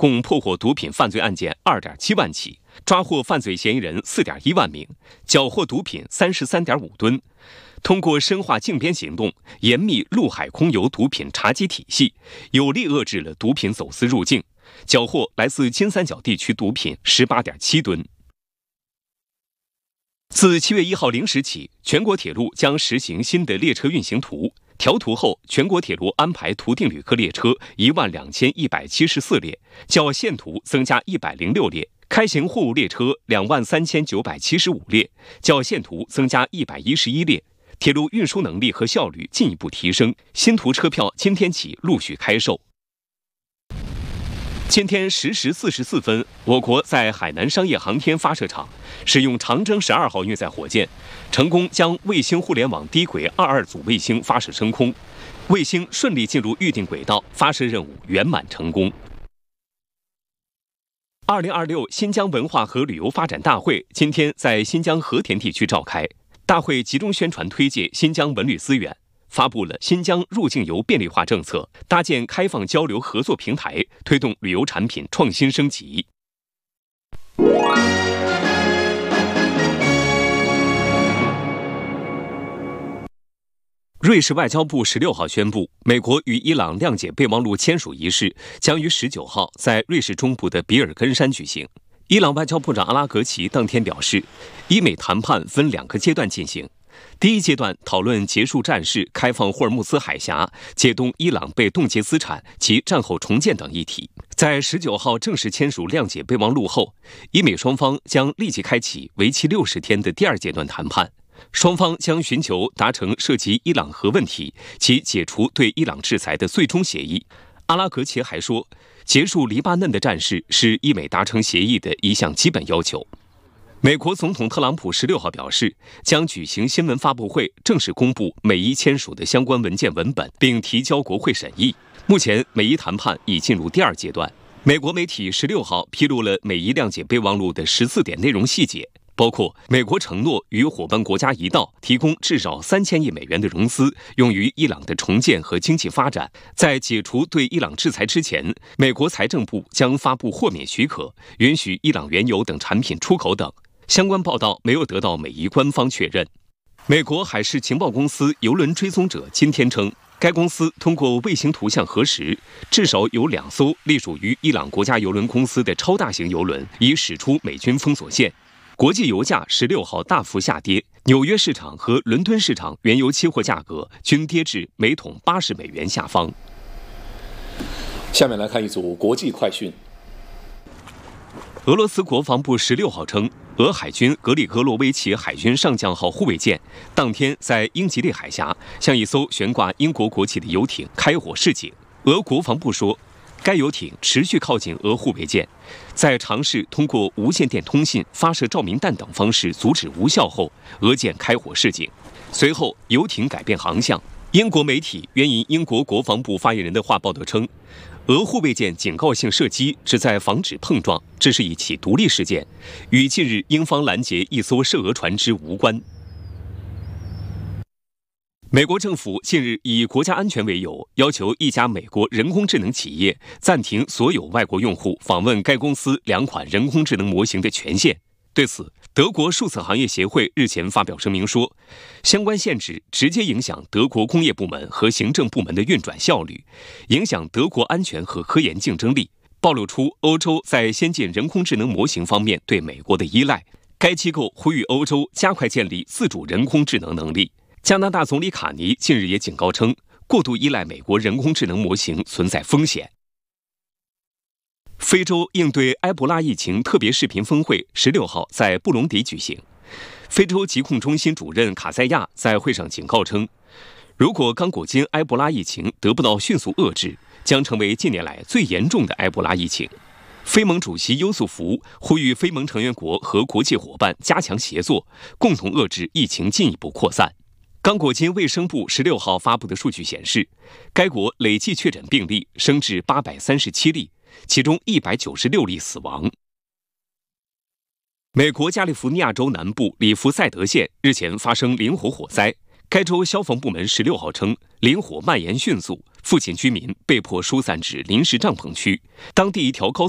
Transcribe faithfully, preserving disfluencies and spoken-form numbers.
共破获毒品犯罪案件 二点七万起，抓获犯罪嫌疑人 四点一万名，缴获毒品 三十三点五吨。通过深化竞边行动，严密陆海空油毒品查缉体系，有力遏制了毒品走私入境，缴获来自金三角地区毒品 十八点七吨。自七月一号零时起，全国铁路将实行新的列车运行图。调图后，全国铁路安排图定旅客列车一万两千一百七十四列，较现图增加一百零六列；开行货物列车两万三千九百七十五列，较现图增加一百一十一列。铁路运输能力和效率进一步提升，新图车票今天起陆续开售。今天十时四十四分，我国在海南商业航天发射场使用长征十二号运载火箭，成功将卫星互联网低轨二二组卫星发射升空，卫星顺利进入预定轨道，发射任务圆满成功。二零二六新疆文化和旅游发展大会今天在新疆和田地区召开。大会集中宣传推介新疆文旅资源，发布了新疆入境游便利化政策，搭建开放交流合作平台，推动旅游产品创新升级。瑞士外交部十六号宣布，美国与伊朗谅解备忘录签署仪式将于十九号在瑞士中部的比尔根山举行。伊朗外交部长阿拉格齐当天表示，伊美谈判分两个阶段进行。第一阶段讨论结束战事、开放霍尔木兹海峡、解冻伊朗被冻结资产及战后重建等议题。在十九号正式签署谅解备忘录后，伊美双方将立即开启为期六十天的第二阶段谈判。双方将寻求达成涉及伊朗核问题及解除对伊朗制裁的最终协议。阿拉格齐还说，结束黎巴嫩的战事是伊美达成协议的一项基本要求。美国总统特朗普十六号表示，将举行新闻发布会，正式公布美伊签署的相关文件文本，并提交国会审议。目前，美伊谈判已进入第二阶段。美国媒体十六号披露了美伊谅解备忘录的十四点内容细节，包括美国承诺与伙伴国家一道提供至少三千亿美元的融资，用于伊朗的重建和经济发展。在解除对伊朗制裁之前，美国财政部将发布豁免许可，允许伊朗原油等产品出口等。相关报道没有得到美伊官方确认。美国海事情报公司邮轮追踪者今天称，该公司通过卫星图像核实，至少有两艘隶属于伊朗国家邮轮公司的超大型邮轮已驶出美军封锁线。国际油价十六号大幅下跌，纽约市场和伦敦市场原油期货价格均跌至每桶八十美元下方。 下面来看一组国际快讯。 俄罗斯国防部十六号称，俄海军格里戈洛维奇海军上将号护卫舰当天在英吉利海峡向一艘悬挂英国国旗的游艇开火示警。俄国防部说，该游艇持续靠近俄护卫舰，在尝试通过无线电通信、发射照明弹等方式阻止无效后，俄舰开火示警。随后，游艇改变航向。英国媒体援引英国国防部发言人的话报道称，俄护卫舰警告性射击旨在防止碰撞，这是一起独立事件，与近日英方拦截一艘涉俄船只无关。美国政府近日以国家安全为由，要求一家美国人工智能企业暂停所有外国用户访问该公司两款人工智能模型的权限。对此，德国数字行业协会日前发表声明说，相关限制直接影响德国工业部门和行政部门的运转效率，影响德国安全和科研竞争力，暴露出欧洲在先进人工智能模型方面对美国的依赖。该机构呼吁欧洲加快建立自主人工智能能力。加拿大总理卡尼近日也警告称，过度依赖美国人工智能模型存在风险。非洲应对埃博拉疫情特别视频峰会十六号在布隆迪举行。非洲疾控中心主任卡塞亚在会上警告称，如果刚果金埃博拉疫情得不到迅速遏制，将成为近年来最严重的埃博拉疫情。非盟主席优素福呼吁非盟成员国和国际伙伴加强协作，共同遏制疫情进一步扩散。刚果金卫生部十六号发布的数据显示，该国累计确诊病例升至八百三十七例，其中一百九十六例死亡。美国加利福尼亚州南部里弗赛德县日前发生林火火灾，该州消防部门十六号称，林火蔓延迅速，附近居民被迫疏散至临时帐篷区。当地一条高速